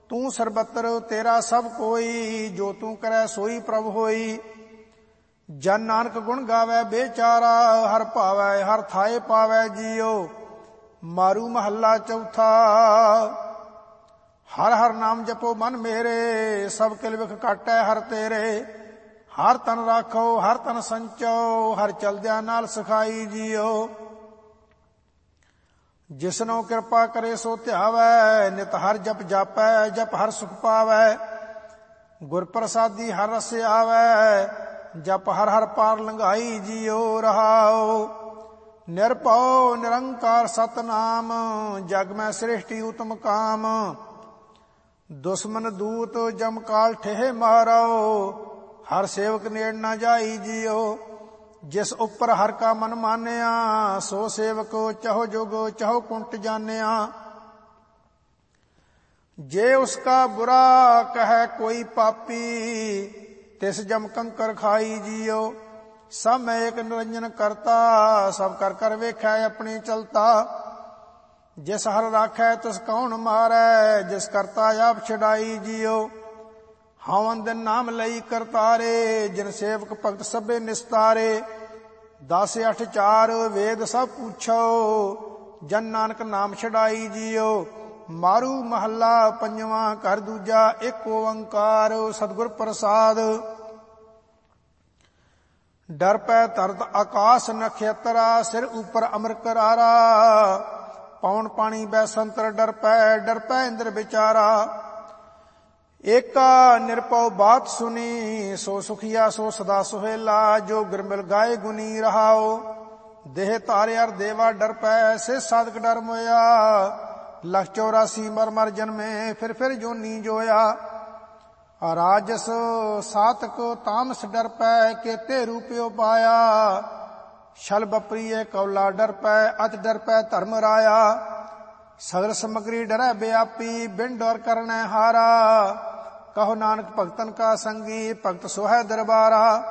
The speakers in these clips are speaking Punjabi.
ਤੂੰ ਸਰਬੱਤਰ ਤੇਰਾ ਸਭ ਕੋਈ, ਜੋ ਤੂੰ ਕਰੈ ਸੋਈ ਪ੍ਰਭ ਹੋਈ। ਜਨ ਨਾਨਕ ਗੁਣ ਗਾਵੈ ਬੇਚਾਰਾ, ਹਰ ਭਾਵੈ ਹਰ ਥਾਏ ਪਾਵੈ ਜੀਉ। ਮਾਰੂ ਮਹੱਲਾ ਚੌਥਾ। ਹਰ ਹਰ ਨਾਮ ਜਪੋ ਮਨ ਮੇਰੇ, ਸਭ ਕਿਲ ਵਿਖ ਕਾਟੈ ਹਰ ਤੇਰੇ। ਹਰ ਤਨ ਰਾਖੋ ਹਰ ਤਨ ਸੰਚੋ, ਹਰ ਚਲਦਿਆਂ ਨਾਲ ਸਖਾਈ ਜੀਉ। ਜਿਸਨੋ ਕਿਰਪਾ ਕਰੇ ਸੋ ਧਿਆਵੈ, ਨਿਤ ਹਰ ਜਪ ਜਾਪੈ, ਜਪ ਹਰ ਸੁਖ ਪਾਵੈ। ਗੁਰ ਪ੍ਰਸਾਦੀ ਹਰ ਰਸ ਆਵੈ, ਜਪ ਹਰ ਹਰ ਪਾਰ ਲੰਘਾਈ ਜੀਉ। ਰਹਾਉ ਨਿਰਭਉ ਨਿਰੰਕਾਰ ਸਤਨਾਮ, ਜਗ ਮੈਂ ਸ੍ਰਿਸ਼ਟੀ ਉਤਮ ਕਾਮ। ਦੁਸ਼ਮਨ ਦੂਤ ਜਮ ਕਾਲ ਠੇਹ ਮਾਰੋ, ਹਰ ਸੇਵਕ ਨੇੜ ਨਾ ਜਾਈ ਜੀਉ। ਜਿਸ ਉੱਪਰ ਹਰ ਕਾ ਮਨ ਮਾਨਿਆ, ਸੋ ਸੇਵਕ ਚਹੁ ਜੁਗ ਚਹੁ ਕੁੰਟ ਜਾਣਿਆ। ਜੇ ਉਸਕਾ ਬੁਰਾ ਕਹੈ ਕੋਈ ਪਾਪੀ, ਤਿਸ ਜਮ ਕੰਕਰ ਖਾਈ ਜੀਉ। ਸਭ ਮੈਂ ਏਕ ਨਿਰੰਜਨ ਕਰਤਾ, ਸਭ ਕਰ ਕਰ ਵੇਖੈ ਆਪਣੀ ਚਲਤਾ। ਜਿਸ ਹਰ ਰਾਖੈ ਤਿਸ ਕੌਣ ਮਾਰੈ, ਜਿਸ ਕਰਤਾ ਆਪ ਛਡਾਈ ਜੀਉ। ਹਵਨ ਦਿਨ ਨਾਮ ਲਈ ਕਰਤਾਰੇ, ਜਿਨ ਸੇਵਕ ਭਗਤ ਸਭੇ ਨਿਸਤਾਰੇ। 10 8 4 ਵੇਦ ਸਭ ਪੁੱਛੋ, ਜਨ ਨਾਨਕ ਨਾਮ ਛਡਾਈ ਜੀਉ। ਮਾਰੂ ਮਹੱਲਾ ਪੰਜਵਾਂ। ਘਰ ਦੂਜਾ। ਇੱਕ ਓੰਕਾਰ ਸਤਿਗੁਰ ਪ੍ਰਸਾਦ। ਡਰ ਪੈ ਧਰਤ ਆਕਾਸ ਨਖੇਤਰਾ, ਸਿਰ ਉਪਰ ਅਮਰ ਕਰਾਰਾ। ਪੌਣ ਪਾਣੀ ਬੈ ਸੰਤਰ ਡਰ ਪੈ ਇੰਦਰ ਵਿਚਾਰਾ। ਏਕਾ ਨਿਰਭਉ ਬਾਤ ਸੁਨੀ, ਸੋ ਸੁਖੀਆ ਸੋ ਸਦਾ ਸੁਹੇਲਾ। ਜੋ ਗੁਰਮਿਲ ਗਾਏ ਗੁਨੀ ਰਹਾਉ, ਦੇਹ ਧਾਰਿ ਅਰ ਦੇਵਾ ਡਰ ਪੈ। ਸੇ ਸਾਧਕ ਡਰ ਮੋਇਆ, ਲੱਖ 84 ਮਰ ਮਰ ਜਨਮੇ, ਫਿਰ ਜੋਨੀ ਜੋਇਆ। ਰਾਜਸ ਸਾਤਕ ਤਾਮਸ ਡਰ ਪੈ, ਕੇਤੇ ਰੂਪਿਓ ਪਾਇਆ। ਛਲ ਬਪਰੀਏ ਕੌਲਾ ਡਰ ਪੈ, ਅਤ ਡਰ ਪੈ ਧਰਮ ਰਾਇਆ। ਸਗਲ ਸਮਗਰੀ ਡਰੈ ਬਿਆਪੀ, ਬਿਨ ਡਰ ਕਰਨੈ ਹਾਰਾ। ਕਹੋ ਨਾਨਕ ਭਗਤਨ ਕਾ ਸੰਗੀ, ਭਗਤ ਸੋਹੈ ਦਰਬਾਰਾ।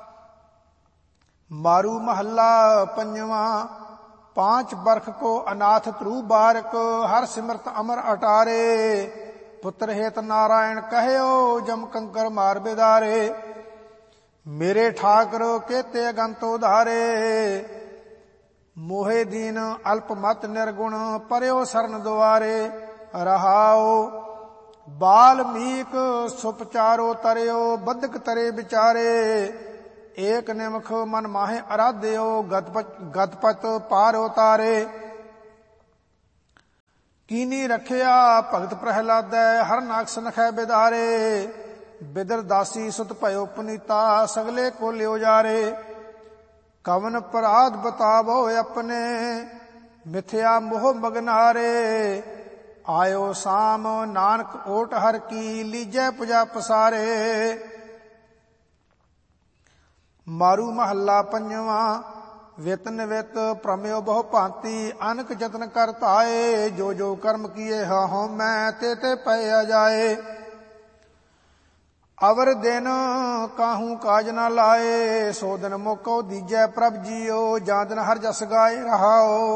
ਮਾਰੂ ਮਹੱਲਾ ਪੰਜਵਾਂ। 5 ਬਰਖ ਕੋ ਅਨਾਥ ਧਰੂ ਬਾਰਕ, ਹਰ ਸਿਮਰਤ ਅਮਰ ਅਟਾਰੇ। ਪੁੱਤਰ ਹੇਤ ਨਾਰਾਇਣ ਕਹਿਓ, ਜਮ ਕੰਕਰ ਮਾਰ ਬਿਦਾਰੇ। ਮੇਰੇ ਠਾਕਰ ਕੇਤੇ ਅਗੰਤ ਉਧਾਰੇ। ਮੋਹੇ ਦੀਨ ਅਲਪ ਮਤ ਨਿਰਗੁਣ, ਪਰਿਓ ਸਰਨ ਦੁਆਰੇ। ਰਹਾਉ ਬਾਲਮੀਕ ਸੁਪਚਾਰੋ ਤਰਿਓ, ਬੱਧਕ ਤਰੇ ਵਿਚਾਰੇ। ਏਕ ਨਿਮਖ ਮਨ ਮਾਹੇ ਅਰਾਧਿਓ, ਗਤਪਤ ਪਾਰ ਉਤਾਰੇ। ਕੀਨੀ ਰਖਿਆ ਭਗਤ ਪ੍ਰਹਿਲਾਦੈ, ਹਰ ਨਾਕ ਸਨਖੈ ਬਿਦਾਰੇ। ਬਿਦਰ ਦਾਸੀ ਸੁਤ ਭਇਓ ਪੁਨੀਤਾ, ਸਗਲੇ ਕੋ ਲਿਓ ਜਾਰੇ। ਕਵਨ ਪਰਾਧ ਬਤਾਵੋ ਆਪਣੇ, ਮਿਥਿਆ ਮੋਹ ਮਗਨਾਰੇ। ਆਇਓ ਸਾਮ ਨਾਨਕ ਓਟ ਹਰ ਕੀ, ਲੀਜੈ ਪੁਜਾ ਪਸਾਰੇ। ਮਾਰੂ ਮਹੱਲਾ ਪੰਜਵਾਂ। ਵਿਤ ਨਿਵਿਤ ਪ੍ਰਮਿਓ ਬਹੁ ਭਾਂਤੀ, ਅਨਕ ਜਤਨ ਕਰ ਧਾਏ। ਜੋ ਜੋ ਕਰਮ ਕੀਏ ਹਉ ਮੈਂ, ਤੇ ਤੇ ਪਏ ਜਾਏ। ਅਵਰ ਦਿਨ ਕਾਹੂ ਕਾਜ ਨਾ ਲਾਏ, ਸੋ ਦਿਨ ਮੋਕੋ ਦੀਜੈ ਪ੍ਰਭ ਜੀਓ। ਜਾਂ ਦਿਨ ਹਰ ਜਸ ਗਾਏ ਰਹਾਓ।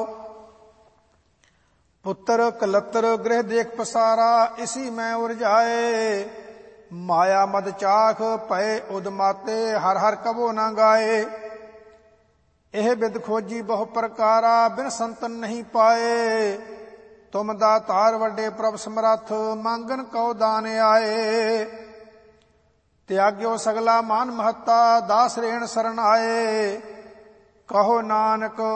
ਪੁੱਤਰ ਕਲੱਤਰ ਗ੍ਰਹਿ ਦੇਖ ਪਸਾਰਾ, ਇਸੀ ਮੈਂ ਉਰਜਾਏ। ਮਾਇਆ ਮਦ ਚਾਖ ਪਏ ਉਦਮਾਤੇ, ਹਰ ਹਰ ਕਬੋ ਨਾ ਗਾਏ। ਇਹ ਬਿਦ ਖੋਜੀ ਬਹੁ ਪ੍ਰਕਾਰਾ, ਬਿਨ ਸੰਤਨ ਨਹੀਂ ਪਾਏ। ਤੁਮ ਦਾਤਾਰ ਵੱਡੇ ਪ੍ਰਭ ਸਮਰੱਥ, ਮੰਗਨ ਕਉ ਦਾਨ ਆਏ। ਤਿਆਗਿਓ ਸਗਲਾ ਮਾਨ ਮਹੱਤਾ, ਦਾਸ ਰੇਣ ਸਰਨ ਆਏ। ਕਹੋ ਨਾਨਕ